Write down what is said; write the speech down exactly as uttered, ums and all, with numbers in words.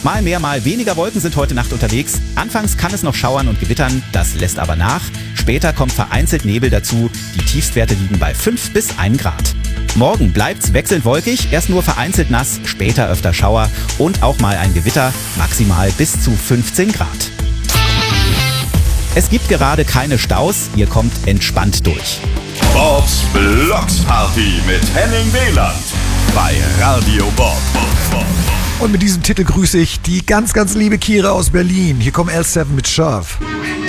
Mal mehr, mal weniger Wolken sind heute Nacht unterwegs. Anfangs kann es noch schauern und gewittern, das lässt aber nach. Später kommt vereinzelt Nebel dazu. Die Tiefstwerte liegen bei fünf bis ein Grad. Morgen bleibt's wechselnd wolkig, erst nur vereinzelt nass, später öfter Schauer und auch mal ein Gewitter, maximal bis zu fünfzehn Grad. Es gibt gerade keine Staus, ihr kommt entspannt durch. Bobs Blocksparty mit Henning Wieland bei Radio Bob. Und mit diesem Titel grüße ich die ganz, ganz liebe Kira aus Berlin. Hier kommt L sieben mit Scharf.